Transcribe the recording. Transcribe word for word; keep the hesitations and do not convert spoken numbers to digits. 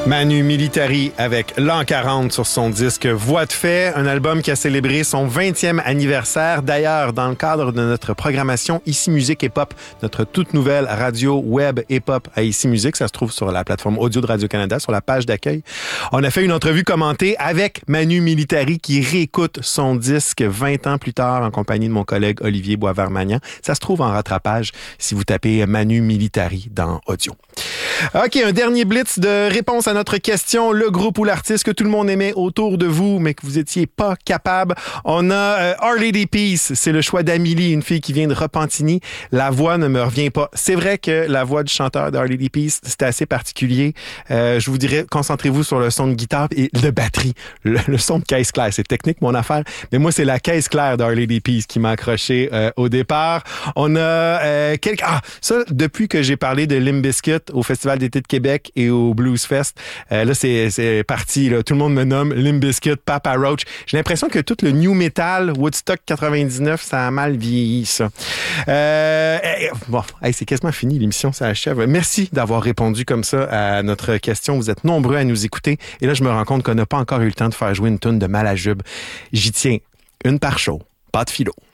Manu Militari avec l'an quarante sur son disque Voix de fait, un album qui a célébré son vingtième anniversaire. D'ailleurs, dans le cadre de notre programmation Ici Musique et Pop, notre toute nouvelle radio web et pop à Ici Musique, ça se trouve sur la plateforme audio de Radio-Canada, sur la page d'accueil. On a fait une entrevue commentée avec Manu Militari qui réécoute son disque vingt ans plus tard en compagnie de mon collègue Olivier Boisvert-Magnan. Ça se trouve en rattrapage si vous tapez Manu Militari dans audio. OK, un dernier blitz de réponse à notre question. Le groupe ou l'artiste que tout le monde aimait autour de vous, mais que vous étiez pas capable. On a euh, Our Lady Peace. C'est le choix d'Amélie, une fille qui vient de Repentigny. La voix ne me revient pas. C'est vrai que la voix du chanteur d'Our Lady Peace, c'était assez particulier. Euh, je vous dirais, concentrez-vous sur le son de guitare et de batterie. Le, le son de caisse claire. C'est technique, mon affaire. Mais moi, c'est la caisse claire d'Our Lady Peace qui m'a accroché euh, au départ. On a euh, quelques... Ah, ça, depuis que j'ai parlé de Limp Bizkit au Festival d'été de Québec et au Blues Fest. Euh, là, c'est, c'est parti. Là. Tout le monde me nomme Limp Bizkit, Papa Roach. J'ai l'impression que tout le new metal, Woodstock quatre-vingt-dix-neuf, ça a mal vieilli, ça. Euh, eh, bon, hey, c'est quasiment fini. L'émission s'achève. Merci d'avoir répondu comme ça à notre question. Vous êtes nombreux à nous écouter. Et là, je me rends compte qu'on n'a pas encore eu le temps de faire jouer une toune de Malajube. J'y tiens. Une par show. Pas de philo.